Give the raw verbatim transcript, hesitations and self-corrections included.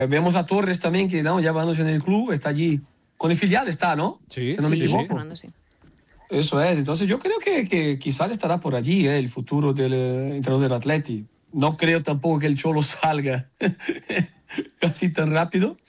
Vemos a Torres también, que no, ya va en el club, está allí. Con el filial está, ¿no? Sí, si no me sí, equivoco. sí. Sí. Eso es. Entonces yo creo que, que quizás estará por allí eh, el futuro del eh, entrenador del Atleti. No creo tampoco que el Cholo salga así tan rápido.